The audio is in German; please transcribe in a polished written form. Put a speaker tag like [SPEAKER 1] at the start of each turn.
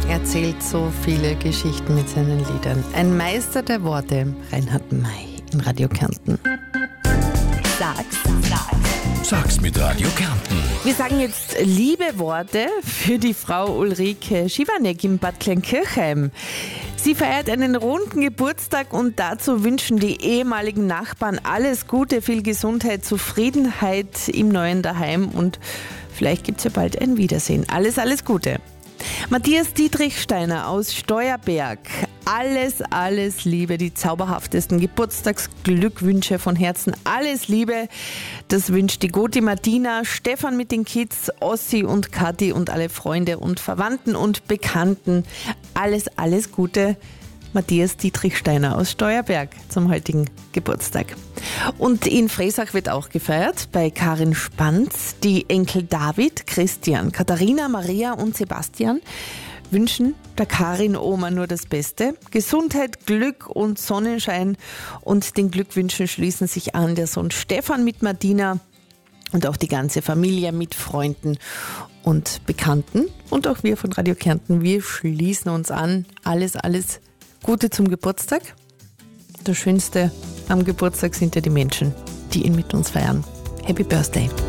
[SPEAKER 1] erzählt so viele Geschichten mit seinen Liedern. Ein Meister der Worte, Reinhard May in Radio Kärnten.
[SPEAKER 2] Sag's mit Radio Kärnten.
[SPEAKER 1] Wir sagen jetzt liebe Worte für die Frau Ulrike Schiwanek in Bad Kleinkirchheim. Sie feiert einen runden Geburtstag und dazu wünschen die ehemaligen Nachbarn alles Gute, viel Gesundheit, Zufriedenheit im neuen Daheim und vielleicht gibt's ja bald ein Wiedersehen. Alles Gute. Matthias Dietrichsteiner aus Steuerberg. Alles Liebe, die zauberhaftesten Geburtstagsglückwünsche von Herzen. Alles Liebe, das wünscht die Goti Martina, Stefan mit den Kids, Ossi und Kathi und alle Freunde und Verwandten und Bekannten. Alles Gute, Matthias Dietrichsteiner aus Steuerberg zum heutigen Geburtstag. Und in Fressach wird auch gefeiert bei Karin Spanz. Die Enkel David, Christian, Katharina, Maria und Sebastian wünschen der Karin-Oma nur das Beste. Gesundheit, Glück und Sonnenschein. Und den Glückwünschen schließen sich an der Sohn Stefan mit Martina und auch die ganze Familie mit Freunden und Bekannten. Und auch wir von Radio Kärnten, wir schließen uns an. Alles Gute zum Geburtstag. Das Schönste am Geburtstag sind ja die Menschen, die ihn mit uns feiern. Happy Birthday!